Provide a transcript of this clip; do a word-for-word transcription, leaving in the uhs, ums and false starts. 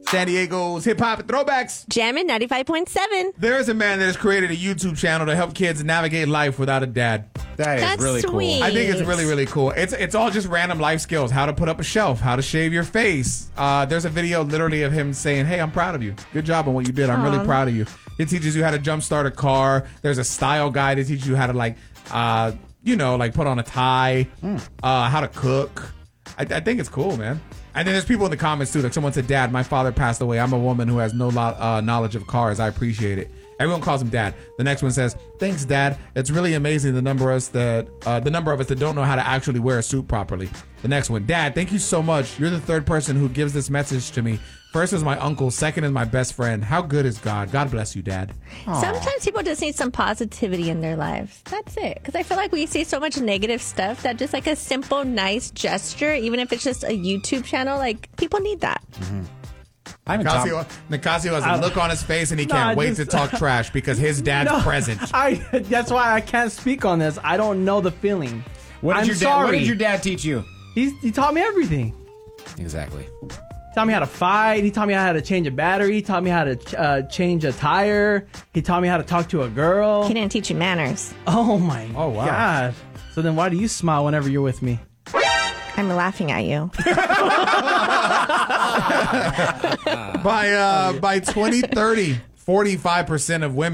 San Diego's hip hop and throwbacks. Jammin' ninety-five point seven. There's a man that has created a YouTube channel to help kids navigate life without a dad. That is That's really sweet. cool. I think it's really, really cool. It's it's all just random life skills. How to put up a shelf, how to shave your face. Uh, there's a video literally of him saying, hey, I'm proud of you. Good job on what you did. I'm really proud of you. It teaches you how to jumpstart a car. There's a style guide to teach you how to, like, uh, you know, like put on a tie, mm. uh, how to cook. I, I think it's cool, man. And then there's people in the comments, too. Like someone said, Dad, my father passed away. I'm a woman who has no lo- uh, knowledge of cars. I appreciate it. Everyone calls him Dad. The next one says, thanks, Dad. It's really amazing the number of us that uh, the number of us that don't know how to actually wear a suit properly. The next one, Dad, thank you so much. You're the third person who gives this message to me. First is my uncle. Second is my best friend. How good is God? God bless you, Dad. Aww. Sometimes people just need some positivity in their lives. That's it. Because I feel like we see so much negative stuff that just like a simple, nice gesture, even if it's just a YouTube channel, like people need that. Mm-hmm. I'm Nicasio, Nicasio has a I, look on his face and he no, can't I wait just, to talk trash because his dad's no, present. I, that's why I can't speak on this. I don't know the feeling. What did, I'm your, dad, sorry. what did your dad teach you? He's, he taught me everything. Exactly. He taught me how to fight. He taught me how to change a battery. He taught me how to uh, change a tire. He taught me how to talk to a girl. He didn't teach you manners. Oh, my oh, wow. God. So then why do you smile whenever you're with me? I'm laughing at you. by uh, by twenty thirty, forty-five percent of women